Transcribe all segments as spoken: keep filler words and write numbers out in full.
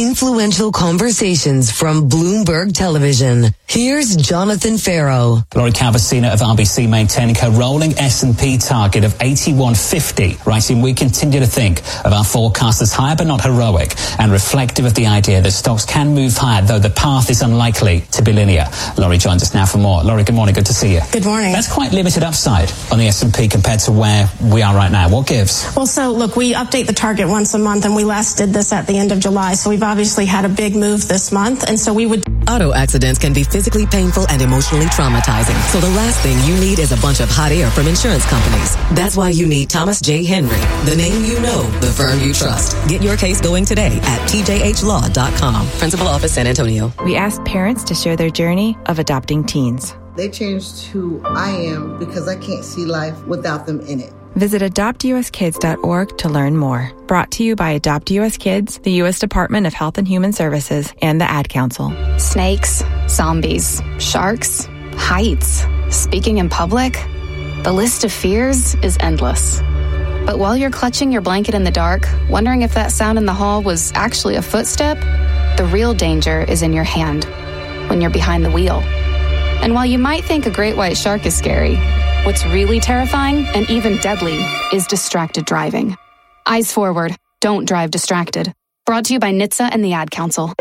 Influential conversations from Bloomberg Television. Here's Jonathan Farrow. Lori Calvasina of R B C maintaining her rolling S and P target of eighty-one fifty, writing, "We continue to think of our forecast as higher but not heroic and reflective of the idea that stocks can move higher, though the path is unlikely to be linear." Lori joins us now for more. Lori, good morning. Good to see you. Good morning. That's quite limited upside on the S and P compared to where we are right now. What gives? Well, so look, we update the target once a month, and we last did this at the end of July. So we've obviously had a big move this month, and so we would... Auto accidents can be physically painful and emotionally traumatizing. So the last thing you need is a bunch of hot air from insurance companies. That's why you need Thomas J. Henry, the name you know, the firm you trust. Get your case going today at T J H law dot com. Principal Office, San Antonio. We asked parents to share their journey of adopting teens. They changed who I am because I can't see life without them in it. Visit adopt u s kids dot org to learn more. Brought to you by Adopt U S Kids, the U S Department of Health and Human Services, and the Ad Council. Snakes, zombies, sharks, heights, speaking in public. The list of fears is endless. But while you're clutching your blanket in the dark, wondering if that sound in the hall was actually a footstep, the real danger is in your hand, when you're behind the wheel. And while you might think a great white shark is scary, what's really terrifying and even deadly is distracted driving. Eyes forward. Don't drive distracted. Brought to you by N H T S A and the Ad Council.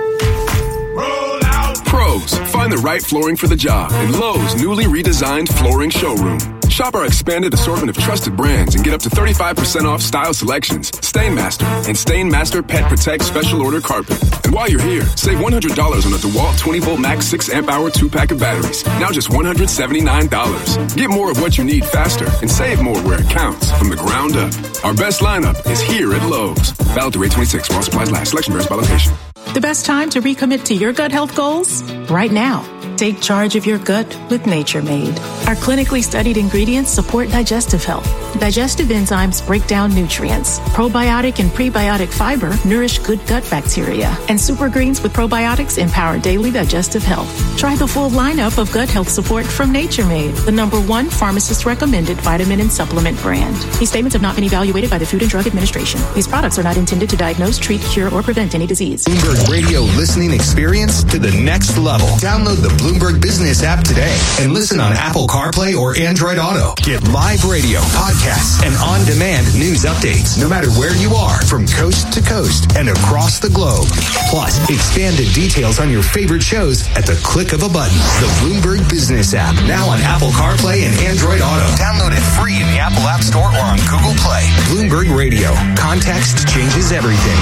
Pros, find the right flooring for the job in Lowe's newly redesigned flooring showroom. Shop our expanded assortment of trusted brands and get up to thirty-five percent off style selections, Stainmaster, and Stainmaster Pet Protect Special Order Carpet. And while you're here, save one hundred dollars on a DeWalt twenty volt Max six amp hour two pack of batteries. Now just one hundred seventy-nine dollars. Get more of what you need faster and save more where it counts from the ground up. Our best lineup is here at Lowe's. Valid through eight twenty-six while supplies last. Selection varies by location. The best time to recommit to your gut health goals? Right now. Take charge of your gut with Nature Made. Our clinically studied ingredients support digestive health. Digestive enzymes break down nutrients. Probiotic and prebiotic fiber nourish good gut bacteria. And super greens with probiotics empower daily digestive health. Try the full lineup of gut health support from Nature Made, the number one pharmacist recommended vitamin and supplement brand. These statements have not been evaluated by the Food and Drug Administration. These products are not intended to diagnose, treat, cure, or prevent any disease. Bloomberg Radio listening experience to the next level. Download the Bloomberg Business app today and listen on Apple CarPlay or Android Auto. Get live radio, podcasts, and on-demand news updates no matter where you are from coast to coast and across the globe. Plus, expanded details on your favorite shows at the click of a button. The Bloomberg Business app, now on Apple CarPlay and Android Auto. Download it free in the Apple App Store or on Google Play. Bloomberg Radio. Context changes everything.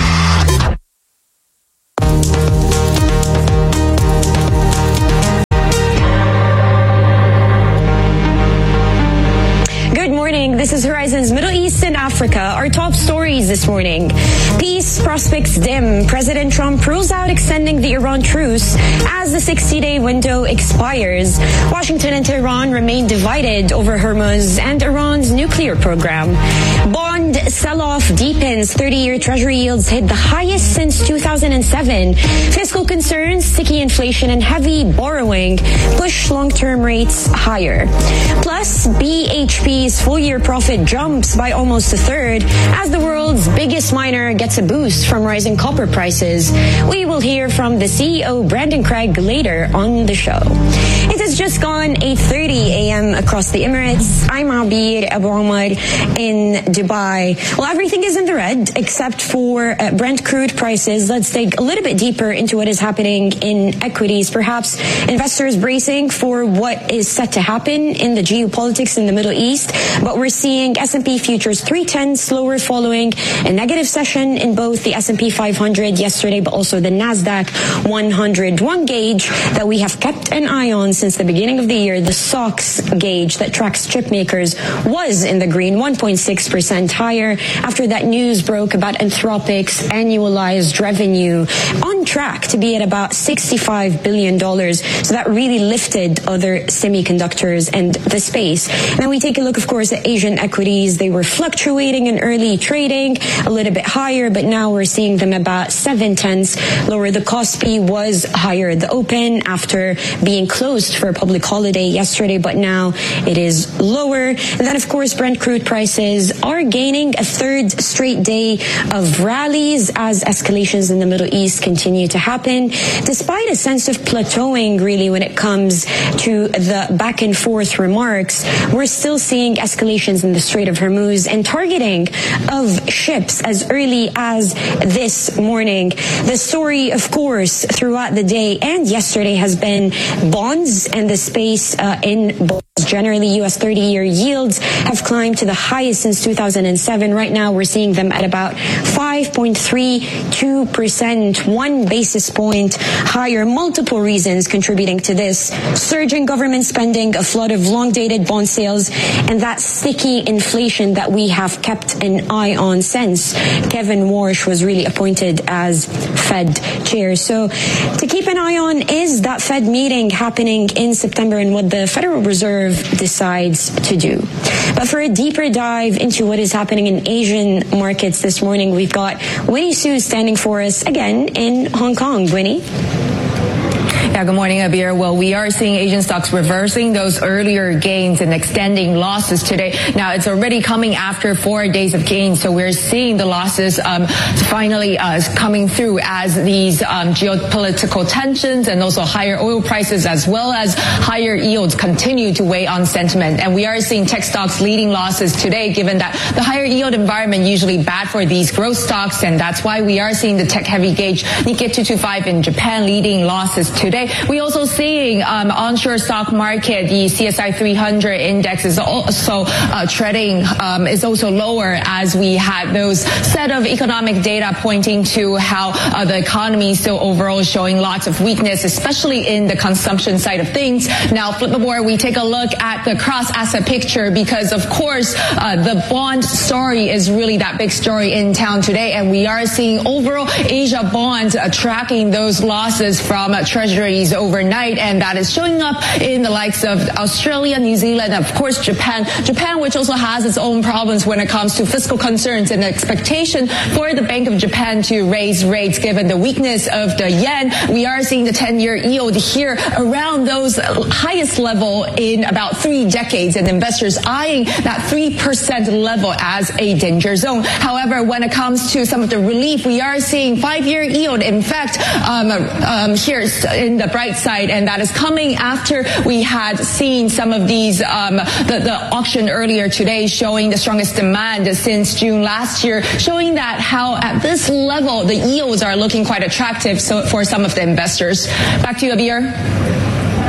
This is Horizon's Middle East and Africa. Our top stories this morning. Peace prospects dim. President Trump rules out extending the Iran truce as the sixty-day window expires. Washington and Tehran remain divided over Hormuz and Iran's nuclear program. Bond sell-off deepens. thirty-year Treasury yields hit the highest since two thousand seven. Fiscal concerns, sticky inflation, and heavy borrowing push long-term rates higher. Plus, B H P's full-year profit jumps by almost a third as the world's biggest miner gets a boost from rising copper prices. We will hear from the C E O, Brandon Craig, later on the show. It has just gone eight thirty a.m. across the Emirates. I'm Abir Abu Omar in Dubai. Well, everything is in the red except for uh, Brent crude prices. Let's dig a little bit deeper into what is happening in equities. Perhaps investors bracing for what is set to happen in the geopolitics in the Middle East. But we're seeing S and P futures three ten slower following a negative session in both the S and P five hundred yesterday, but also the NASDAQ one hundred. One gauge that we have kept an eye on since the beginning of the year, the S O X gauge that tracks chip makers, was in the green, one point six percent higher after that news broke about Anthropic's annualized revenue on track to be at about sixty-five billion dollars. So that really lifted other semiconductors and the space. Now we take a look, of course, at Asian equities. They were fluctuating in early trading, a little bit higher, but now we're seeing them about seven tenths lower. The Kospi was higher at the open after being close closed for a public holiday yesterday, but now it is lower. And then, of course, Brent crude prices are gaining a third straight day of rallies as escalations in the Middle East continue to happen, despite a sense of plateauing, really, when it comes to the back and forth remarks. We're still seeing escalations in the Strait of Hormuz and targeting of ships as early as this morning. The story, of course, throughout the day and yesterday has been bonds and the space uh, in bonds. Generally, U S thirty-year yields have climbed to the highest since two thousand seven. Right now, we're seeing them at about five point three two percent, one basis point higher. Multiple reasons contributing to this. Surging government spending, a flood of long-dated bond sales, and that sticky inflation that we have kept an eye on since Kevin Warsh was really appointed as Fed chair. So to keep an eye on is that Fed meeting happening in September and what the Federal Reserve decides to do. But for a deeper dive into what is happening in Asian markets this morning, we've got Winnie Su standing for us again in Hong Kong. Winnie? Yeah, good morning, Abir. Well, we are seeing Asian stocks reversing those earlier gains and extending losses today. Now, it's already coming after four days of gains, so we're seeing the losses um, finally uh, coming through as these um, geopolitical tensions and also higher oil prices as well as higher yields continue to weigh on sentiment. And we are seeing tech stocks leading losses today, given that the higher yield environment usually bad for these growth stocks, and that's why we are seeing the tech-heavy gauge Nikkei two twenty-five in Japan leading losses today. We also seeing um, onshore stock market, the C S I three hundred index is also uh, trading um, is also lower as we had those set of economic data pointing to how uh, the economy is still overall showing lots of weakness, especially in the consumption side of things. Now, flip the board, we take a look at the cross-asset picture because, of course, uh, the bond story is really that big story in town today, and we are seeing overall Asia bonds uh, tracking those losses from uh, treasuries overnight, and that is showing up in the likes of Australia, New Zealand, and of course Japan. Japan, which also has its own problems when it comes to fiscal concerns and expectation for the Bank of Japan to raise rates given the weakness of the yen. We are seeing the ten-year yield here around those highest level in about three decades, and investors eyeing that three percent level as a danger zone. However, when it comes to some of the relief, we are seeing five-year yield, in fact, um, um, here in the bright side, and that is coming after we had seen some of these um, the, the auction earlier today showing the strongest demand since June last year, showing that how at this level the yields are looking quite attractive so for some of the investors. Back to you, Abir.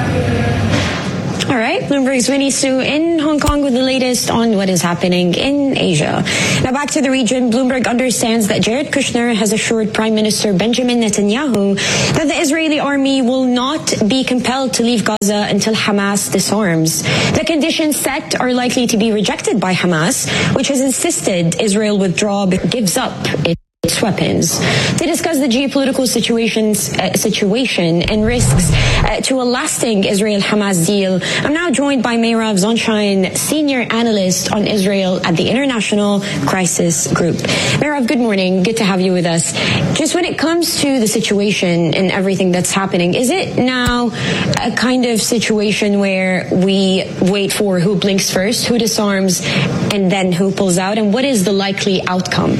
All right, Bloomberg's Winnie Su in Hong Kong with the latest on what is happening in Asia. Now back to the region. Bloomberg understands that Jared Kushner has assured Prime Minister Benjamin Netanyahu that the Israeli army will not be compelled to leave Gaza until Hamas disarms. The conditions set are likely to be rejected by Hamas, which has insisted Israel withdraw but gives up its its weapons. To discuss the geopolitical situations, uh, situation and risks uh, to a lasting Israel-Hamas deal, I'm now joined by Meirav Zonshine, Senior Analyst on Israel at the International Crisis Group. Meirav, good morning. Good to have you with us. Just when it comes to the situation and everything that's happening, is it now a kind of situation where we wait for who blinks first, who disarms, and then who pulls out? And what is the likely outcome?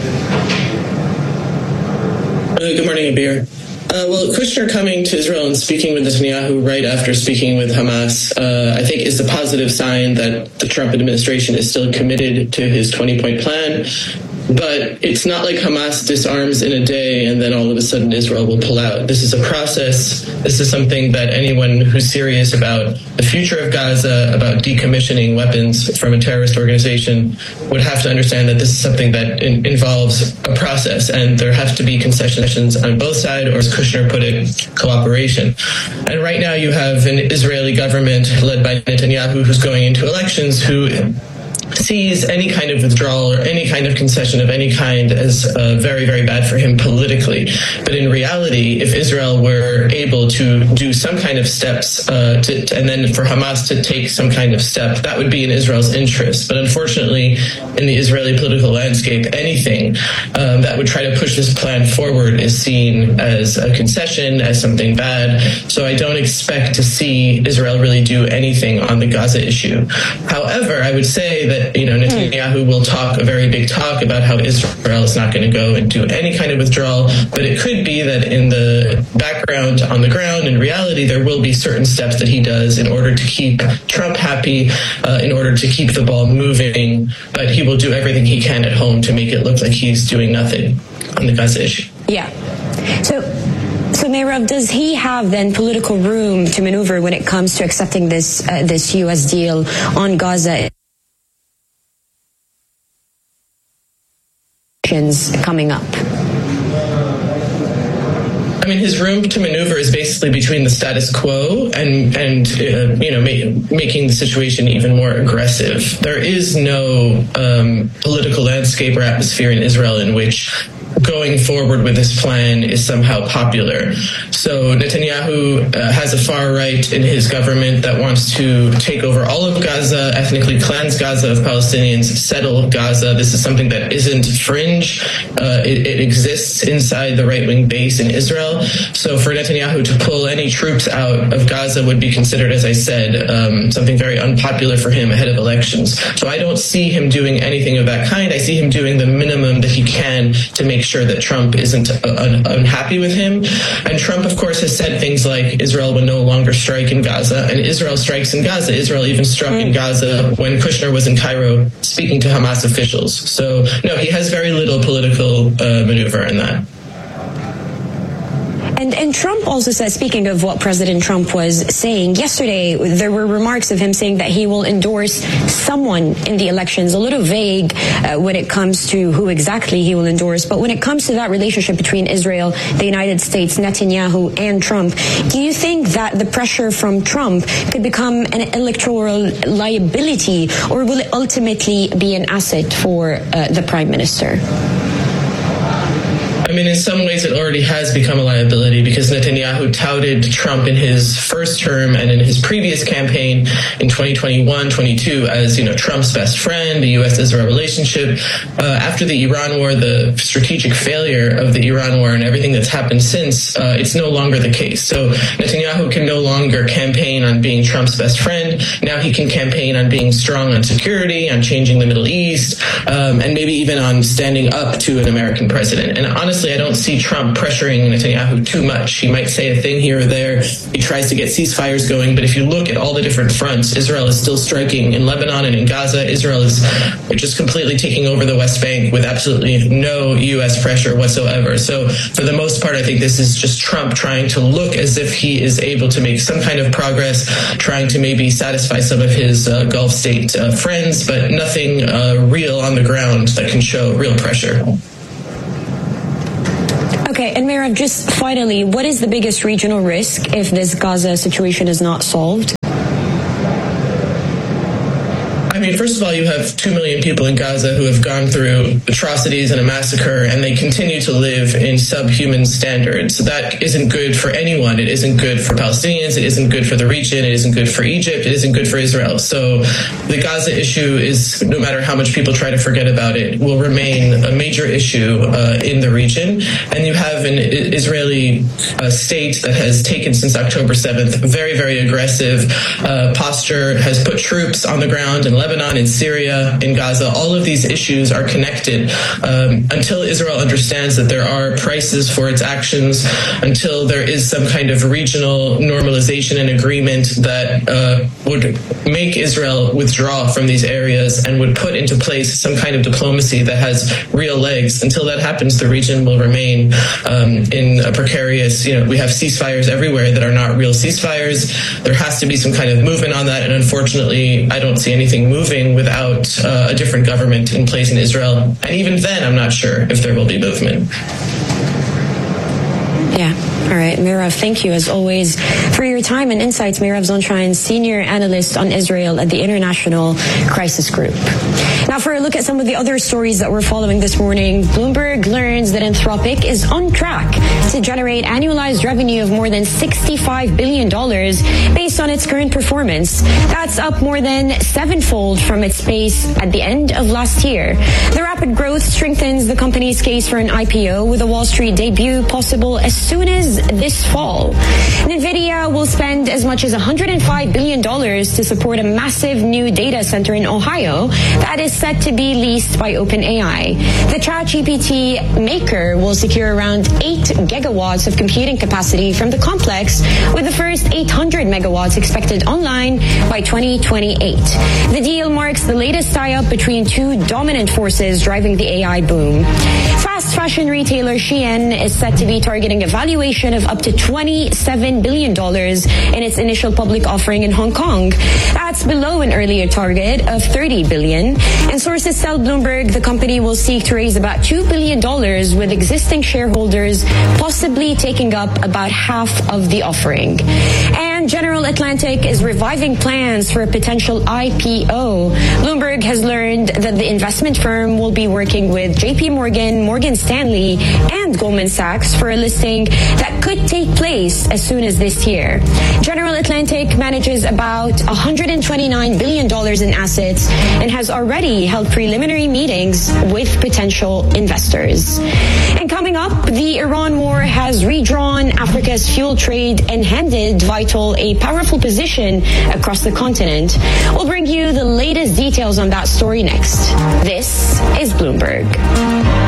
Uh, good morning, Abir. Uh, well, Kushner coming to Israel and speaking with Netanyahu right after speaking with Hamas, uh, I think is a positive sign that the Trump administration is still committed to his twenty-point plan. But it's not like Hamas disarms in a day and then all of a sudden Israel will pull out. This is a process. This is something that anyone who's serious about the future of Gaza, about decommissioning weapons from a terrorist organization, would have to understand that this is something that in- involves a process, and there have to be concessions on both sides, or as Kushner put it, cooperation. And right now you have an Israeli government led by Netanyahu who's going into elections who sees any kind of withdrawal or any kind of concession of any kind as uh, very, very bad for him politically. But in reality, if Israel were able to do some kind of steps uh, to, and then for Hamas to take some kind of step, that would be in Israel's interest. But unfortunately, in the Israeli political landscape, anything um, that would try to push this plan forward is seen as a concession, as something bad. So I don't expect to see Israel really do anything on the Gaza issue. However, I would say that, you know, Netanyahu will talk a very big talk about how Israel is not going to go and do any kind of withdrawal, but it could be that in the background, on the ground, in reality, there will be certain steps that he does in order to keep Trump happy, uh, in order to keep the ball moving, but he will do everything he can at home to make it look like he's doing nothing on the Gaza issue. Yeah. So, so Meirav, does he have then political room to maneuver when it comes to accepting this uh, this U S deal on Gaza coming up? I mean, his room to maneuver is basically between the status quo and, and uh, you know, ma- making the situation even more aggressive. There is no um, political landscape or atmosphere in Israel in which going forward with this plan is somehow popular. So Netanyahu uh, has a far right in his government that wants to take over all of Gaza, ethnically cleanse Gaza of Palestinians, settle Gaza. This is something that isn't fringe. Uh, it, it exists inside the right-wing base in Israel. So for Netanyahu to pull any troops out of Gaza would be considered, as I said, um, something very unpopular for him ahead of elections. So I don't see him doing anything of that kind. I see him doing the minimum that he can to make sure that Trump isn't un- unhappy with him. And Trump, of course, has said things like Israel would no longer strike in Gaza, and Israel strikes in Gaza. Israel even struck mm. in Gaza when Kushner was in Cairo speaking to Hamas officials. So, no, he has very little political uh, maneuver in that. And, and Trump also said, speaking of what President Trump was saying yesterday, there were remarks of him saying that he will endorse someone in the elections. A little vague uh, when it comes to who exactly he will endorse. But when it comes to that relationship between Israel, the United States, Netanyahu, and Trump, do you think that the pressure from Trump could become an electoral liability, or will it ultimately be an asset for uh, the Prime Minister? I mean, in some ways, it already has become a liability because Netanyahu touted Trump in his first term and in his previous campaign in twenty twenty-one, twenty-two as, you know, Trump's best friend, the U S Israel relationship. Uh, after the Iran war, the strategic failure of the Iran war and everything that's happened since, uh, it's no longer the case. So Netanyahu can no longer campaign on being Trump's best friend. Now he can campaign on being strong on security, on changing the Middle East, um, and maybe even on standing up to an American president. And honestly, I don't see Trump pressuring Netanyahu too much. He might say a thing here or there. He tries to get ceasefires going. But if you look at all the different fronts, Israel is still striking in Lebanon and in Gaza. Israel is just completely taking over the West Bank with absolutely no U S pressure whatsoever. So for the most part, I think this is just Trump trying to look as if he is able to make some kind of progress, trying to maybe satisfy some of his uh, Gulf state uh, friends, but nothing uh, real on the ground that can show real pressure. Okay, and Meirav, just finally, what is the biggest regional risk if this Gaza situation is not solved? I mean, first of all, you have two million people in Gaza who have gone through atrocities and a massacre, and they continue to live in subhuman standards. So that isn't good for anyone. It isn't good for Palestinians. It isn't good for the region. It isn't good for Egypt. It isn't good for Israel. So the Gaza issue is, no matter how much people try to forget about it, will remain a major issue uh, in the region. And you have an Israeli uh, state that has taken since October seventh very, very aggressive uh, posture, has put troops on the ground in Lebanon, in Syria, in Gaza. All of these issues are connected. Um, until Israel understands that there are prices for its actions, until there is some kind of regional normalization and agreement that uh, would make Israel withdraw from these areas and would put into place some kind of diplomacy that has real legs, until that happens, the region will remain um, in a precarious, you know, we have ceasefires everywhere that are not real ceasefires. There has to be some kind of movement on that, and unfortunately, I don't see anything moving without uh, a different government in place in Israel. And even then, I'm not sure if there will be movement. Yeah. All right, Merav, thank you as always for your time and insights. Merav Zonshine, Senior Analyst on Israel at the International Crisis Group. Now for a look at some of the other stories that we're following this morning, Bloomberg learns that Anthropic is on track to generate annualized revenue of more than sixty-five billion dollars based on its current performance. That's up more than sevenfold from its pace at the end of last year. The rapid growth strengthens the company's case for an I P O, with a Wall Street debut possible as soon as this fall. NVIDIA will spend as much as one hundred five billion dollars to support a massive new data center in Ohio that is set to be leased by OpenAI. The ChatGPT maker will secure around eight gigawatts of computing capacity from the complex, with the first eight hundred megawatts expected online by twenty twenty-eight. The deal marks the latest tie-up between two dominant forces driving the A I boom. Fast fashion retailer Shein is set to be targeting a valuation of up to twenty-seven billion dollars in its initial public offering in Hong Kong. That's below an earlier target of thirty billion dollars. And sources tell Bloomberg the company will seek to raise about two billion dollars, with existing shareholders possibly taking up about half of the offering. And General Atlantic is reviving plans for a potential I P O. Bloomberg has learned that the investment firm will be working with J P Morgan, Morgan Stanley, and Goldman Sachs for a listing that could take place as soon as this year. General Atlantic manages about one hundred twenty-nine billion dollars in assets and has already held preliminary meetings with potential investors. And coming up, the Iran war has redrawn Africa's fuel trade and handed Vital a powerful position across the continent. We'll bring you the latest details on that story next. This is Bloomberg.